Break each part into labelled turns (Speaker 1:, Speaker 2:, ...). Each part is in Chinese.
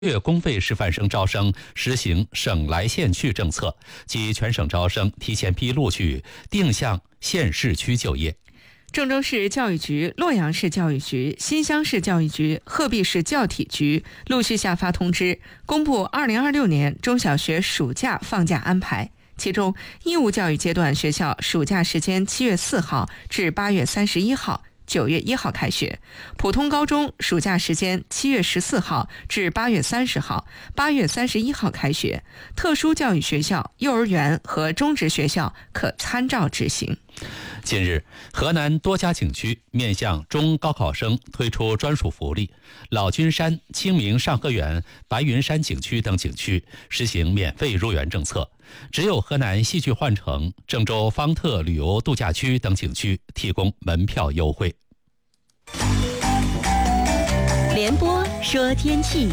Speaker 1: 月公费师范生招生实行省来县去政策，即全省招生提前批录取，定向县市区就业。
Speaker 2: 郑州市教育局、洛阳市教育局、新乡市教育局、鹤壁市教体局陆续下发通知，公布2026年中小学暑假放假安排。其中，义务教育阶段学校暑假时间7月4号至8月31号。9月1号开学，普通高中暑假时间7月14号至8月30号，8月31号开学。特殊教育学校、幼儿园和中职学校可参照执行。
Speaker 1: 近日，河南多家景区面向中高考生推出专属福利，老君山、清明上河园、白云山景区等景区实行免费入园政策，只有河南戏剧幻城、郑州方特旅游度假区等景区提供门票优惠。
Speaker 3: 联播说天气。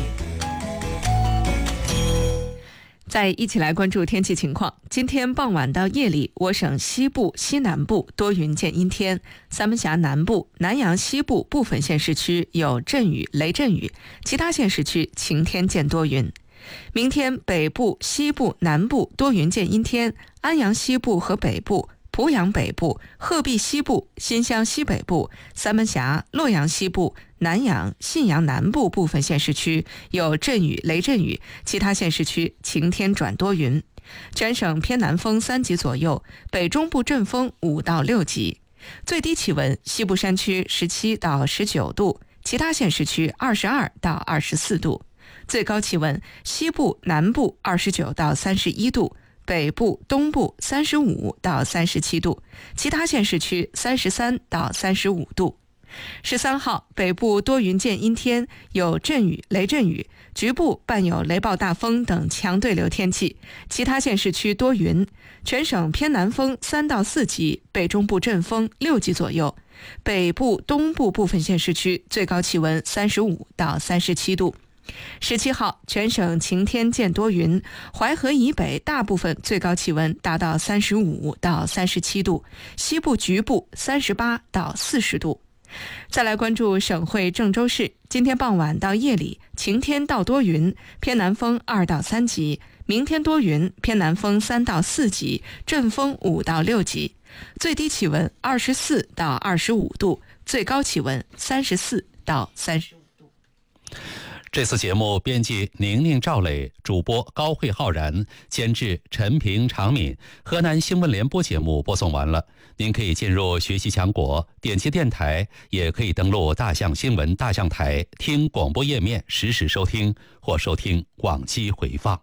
Speaker 2: 再一起来关注天气情况。今天傍晚到夜里，我省西部、西南部多云见阴天，三门峡南部、南阳西部部分县市区有阵雨、雷阵雨，其他县市区晴天见多云。明天北部、西部、南部多云见阴天，安阳西部和北部、濮阳北部、鹤壁西部、新乡西北部、三门峡、洛阳西部、南阳、信阳南部部分县市区有阵雨、雷阵雨，其他县市区晴天转多云。全省偏南风3级左右，北中部阵风5到6级。最低气温，西部山区17到19度，其他县市区22到24度。最高气温，西部、南部29到31度。北部、东部35到37度，其他县市区33到35度。13号，北部多云见阴天，有阵雨、雷阵雨，局部伴有雷暴大风等强对流天气，其他县市区多云。全省偏南风3到4级，北中部阵风6级左右。北部、东部部分县市区最高气温35到37度。17号，全省晴天见多云，淮河以北大部分最高气温达到35到37度，西部局部38到40度。再来关注省会郑州市，今天傍晚到夜里晴天到多云，偏南风2到3级，明天多云，偏南风3到4级，阵风5到6级，最低气温24到25度，最高气温34到35度。
Speaker 1: 这次节目编辑宁宁、赵磊，主播高慧、浩然，监制陈平、常敏。河南新闻联播节目播送完了，您可以进入学习强国，点击电台，也可以登录大象新闻大象台，听广播页面实时收听或收听往期回放。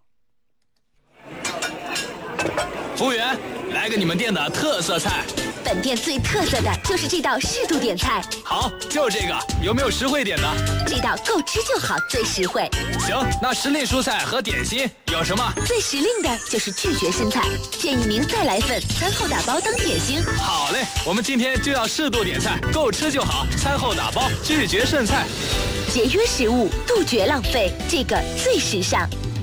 Speaker 4: 服务员，来个你们店的特色菜。
Speaker 3: 本店最特色的就是这道适度点菜。
Speaker 4: 好，就这个，有没有实惠点的？
Speaker 3: 这道够吃就好，最实惠。
Speaker 4: 行，那时令蔬菜和点心有什么？
Speaker 3: 最时令的就是拒绝生菜，建议您再来份，餐后打包当点心。
Speaker 4: 好嘞，我们今天就要适度点菜，够吃就好，餐后打包，拒绝剩菜。
Speaker 3: 节约食物，杜绝浪费，这个最时尚。